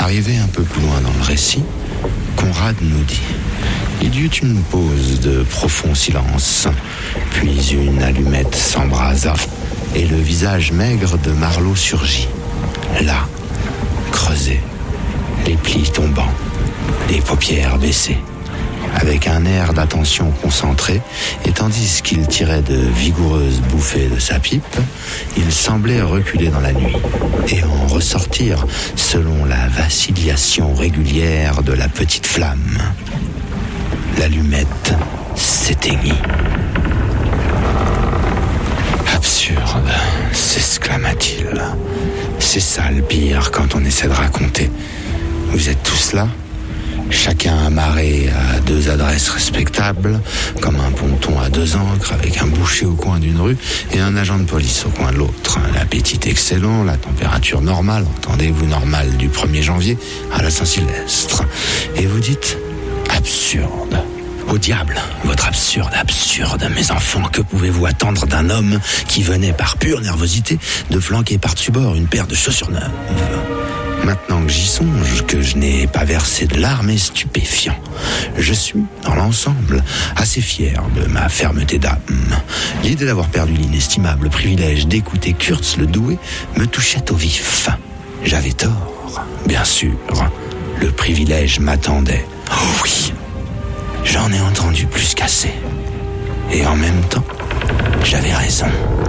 Arrivé un peu plus loin dans le récit, Conrad nous dit: il y eut une pause de profond silence, puis une allumette s'embrasa et le visage maigre de Marlowe surgit. Là, creusé, les plis tombants, les paupières baissées, avec un air d'attention concentrée, et tandis qu'il tirait de vigoureuses bouffées de sa pipe, il semblait reculer dans la nuit et en ressortir selon la vacillation régulière de la petite flamme. L'allumette s'éteignit. Absurde, s'exclama-t-il. C'est ça le pire quand on essaie de raconter. Vous êtes tous là, chacun amarré à 2 adresses respectables, comme un ponton à 2 ancres, avec un boucher au coin d'une rue et un agent de police au coin de l'autre. L'appétit excellent, la température normale, entendez-vous, normale du 1er janvier à la Saint-Sylvestre. Et vous dites: absurde. Au diable, votre absurde, mes enfants, que pouvez-vous attendre d'un homme qui venait par pure nervosité de flanquer par-dessus bord une paire de chaussures neuves? Maintenant que j'y songe, que je n'ai pas versé de larmes et stupéfiant, je suis, dans l'ensemble, assez fier de ma fermeté d'âme. L'idée d'avoir perdu l'inestimable privilège d'écouter Kurtz le Doué me touchait au vif. J'avais tort, bien sûr. Le privilège m'attendait. Oh oui, j'en ai entendu plus qu'assez. Et en même temps, j'avais raison.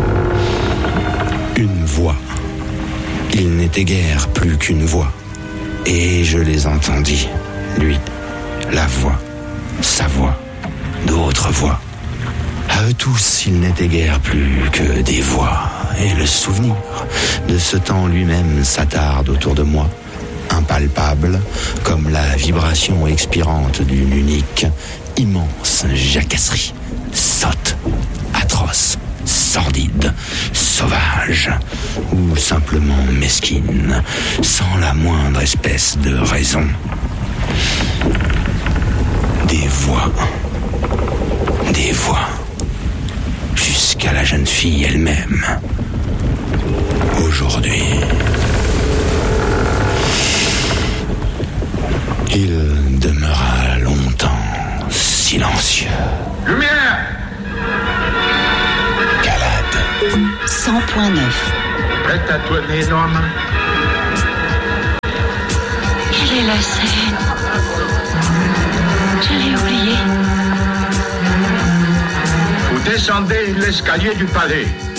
Une voix. Il n'était guère plus qu'une voix. Et je les entendis. Lui, la voix, sa voix, d'autres voix. À eux tous, il n'était guère plus que des voix. Et le souvenir de ce temps lui-même s'attarde autour de moi, impalpable, comme la vibration expirante d'une unique, immense jacasserie, sotte, atroce, sordide, sauvage, ou simplement mesquine, sans la moindre espèce de raison. Des voix, jusqu'à la jeune fille elle-même. Aujourd'hui, il demeura longtemps silencieux. Lumière! Calade. 100.9. Prête à tourner, Norman? Quelle est la scène? Je l'ai oubliée. Vous descendez l'escalier du palais.